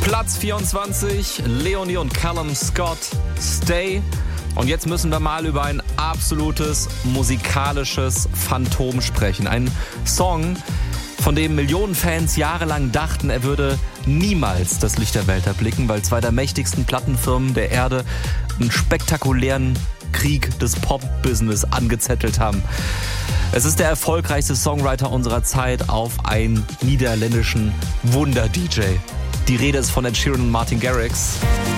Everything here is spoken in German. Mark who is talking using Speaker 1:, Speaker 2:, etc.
Speaker 1: Platz 24, Leonie und Callum Scott, Stay. Und jetzt müssen wir mal über ein absolutes musikalisches Phantom sprechen. Ein Song, von dem Millionen Fans jahrelang dachten, er würde niemals das Licht der Welt erblicken, weil zwei der mächtigsten Plattenfirmen der Erde einen spektakulären Krieg des Pop-Business angezettelt haben. Es ist der erfolgreichste Songwriter unserer Zeit auf einen niederländischen Wunder-DJ. Die Rede ist von Ed Sheeran und Martin Garrix.